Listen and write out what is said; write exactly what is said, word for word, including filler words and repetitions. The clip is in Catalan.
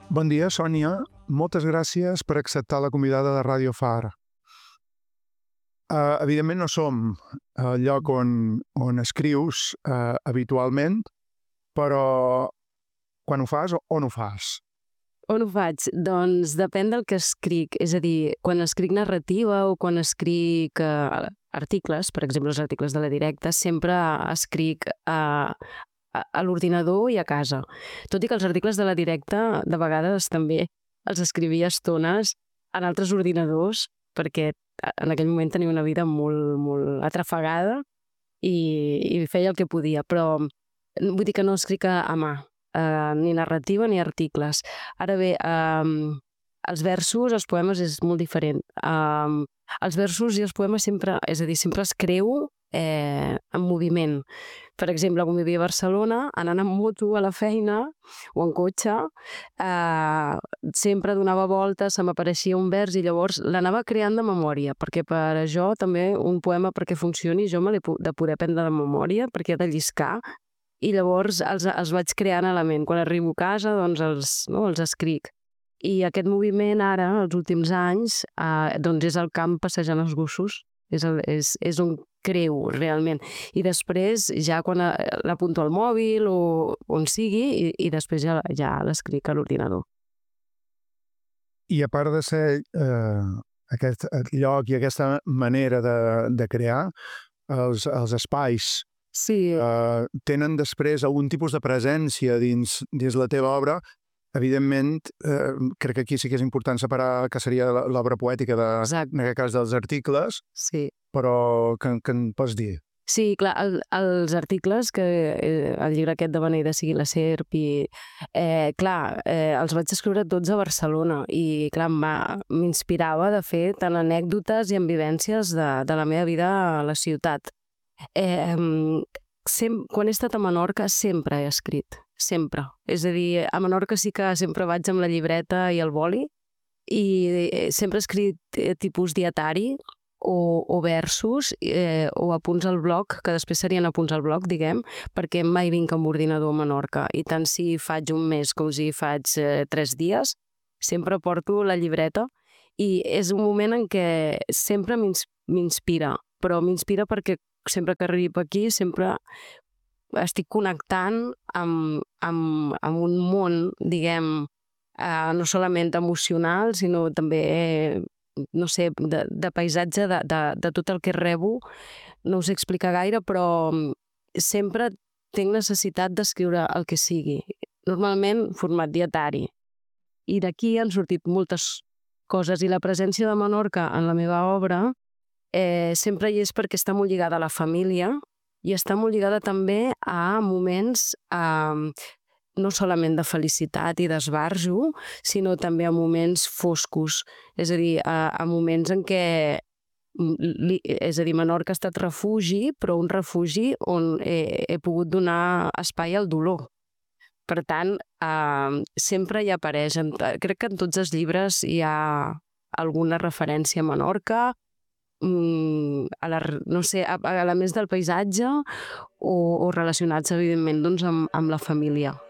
Bon dia, Sònia. Moltes gràcies per acceptar la convidada de Ràdio Far. Uh, evidentment no som al lloc on, on escrius uh, habitualment, però quan ho fas o on ho fas? On ho faig? Doncs depèn del que escric. És a dir, quan escric narrativa o quan escric uh, articles, per exemple els articles de La Directa, sempre escric a, a, a l'ordinador i a casa. Tot i que els articles de La Directa de vegades també els escrivia estones en altres ordinadors, perquè en aquell moment tenia una vida molt, molt atrafegada i, i feia el que podia, però vull dir que no escric a, a mà, eh, ni narrativa ni articles. Ara bé, eh, els versos, els poemes és molt diferent. Eh, els versos i els poemes sempre, és a dir, sempre els creo eh, en moviment. Per exemple, quan vivia a Barcelona, anant amb moto a la feina o en cotxe, eh, sempre donava voltes, se m'apareixia un vers i llavors l'anava creant de memòria, perquè per això també un poema perquè funcioni jo me l'he de poder aprendre de memòria, perquè ha de lliscar, i llavors els, els vaig creant a la ment. Quan arribo a casa, doncs els, no, els escric. I aquest moviment ara, els últims anys, eh, doncs és el camp passejant els gossos, és, el, és, és un creu, realment. I després, ja quan l'apunto al mòbil o on sigui, i, i després ja, ja l'escric a l'ordinador. I a part de ser eh, aquest lloc i aquesta manera de, de crear, els, els espais sí. eh, tenen després algun tipus de presència dins, dins la teva obra. Evidentment, eh, crec que aquí sí que és important separar que seria l'obra poètica, de, en aquest cas dels articles, sí. Però què en pots dir? Sí, clar, el, els articles, que eh, el llibre aquest de Beneïda sigui la serp, i eh, clar, eh, els vaig escriure tots a Barcelona i clar, m'inspirava de fer tant anècdotes i vivències de, de la meva vida a la ciutat. Eh, sem, quan he estat a Menorca sempre he escrit, sempre. És a dir, a Menorca sí que sempre vaig amb la llibreta i el boli i sempre he escrit tipus dietari, O, o versos eh, o apunts al blog, que després serien apunts al blog, diguem, perquè mai vinc amb ordinador a Menorca i tant si faig un mes com si faig eh, tres dies, sempre porto la llibreta i és un moment en què sempre m'inspira, però m'inspira perquè sempre que arribo aquí sempre estic connectant amb, amb, amb un món, diguem, eh, no solament emocional, sinó també eh, no sé, de, de paisatge, de, de, de tot el que rebo, no us explica gaire, però sempre tinc necessitat d'escriure el que sigui. Normalment format dietari. I d'aquí han sortit moltes coses i la presència de Menorca en la meva obra eh, sempre hi és perquè està molt lligada a la família i està molt lligada també a moments eh, no solament de felicitat i d'esbarjo, sinó també a moments foscos, és a dir, a, a moments en què, és a dir, Menorca ha estat refugi, però un refugi on he, he pogut donar espai al dolor. Per tant, eh, sempre hi apareix, en, crec que en tots els llibres hi ha alguna referència a Menorca, a la, no sé, a, a, a més del paisatge o, o relacionats, evidentment, doncs, amb, amb la família.